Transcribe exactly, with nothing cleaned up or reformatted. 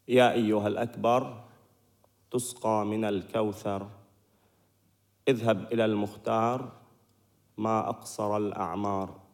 يا أيها الأكبر تسقى من الكوثر، اذهب إلى المختار ما أقصر الأعمار.